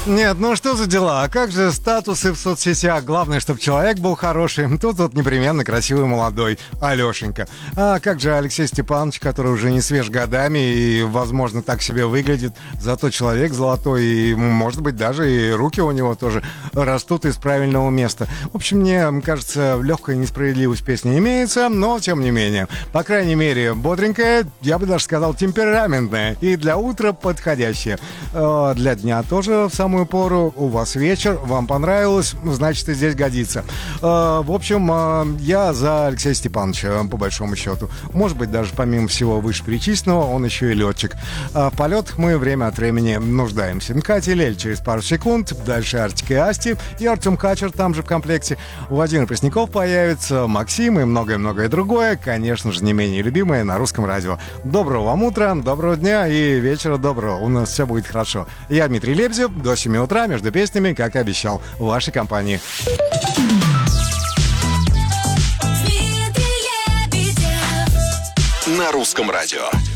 Нет, ну что за дела? А как же статусы в соцсетях? Главное, чтобы человек был хороший. Тут вот непременно красивый молодой Алешенька. А как же Алексей Степанович, который уже не свеж годами и, возможно, так себе выглядит. Зато человек золотой, и, может быть, даже и руки у него тоже растут из правильного места. В общем, мне кажется, легкая несправедливость в песне имеется, но, тем не менее, по крайней мере, бодренькая, я бы даже сказал, темпераментная и для утра подходящая. Для дня тоже в самую пору. У вас вечер, вам понравилось, значит, и здесь годится. В общем, я за Алексея Степановича, по большому счету. Может быть, даже помимо всего вышеперечисленного, он еще и летчик. В полет мы время от времени нуждаемся. Катя и Лель через пару секунд, дальше Артик и Асти, и Артем Качер там же в комплекте. Владимир Пресняков появится, Максим и многое-многое другое, конечно же, не менее любимое на русском радио. Доброго вам утра, доброго дня и вечера доброго. У нас все будет хорошо. Я Дмитрий Лебедев, до 7 утра между песнями, как и обещал, в вашей компании. На русском радио.